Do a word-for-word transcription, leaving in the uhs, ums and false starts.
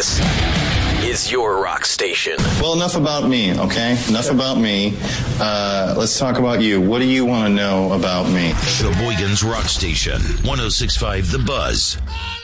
This is your rock station. Well, enough about me, okay? Enough about me. Uh, let's talk about you. What do you want to know about me? Sheboygan's Rock Station, one oh six point five The Buzz.